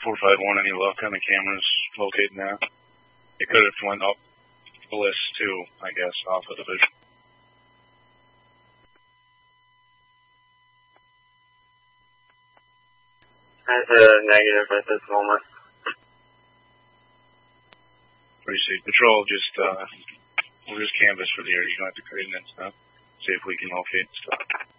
451, any luck on the cameras locating that? It could have went up the list too, I guess, off of the vision. That's a negative at this moment. Appreciate patrol. We'll just canvas for the area. You don't have to create it and stuff. See if we can locate stuff.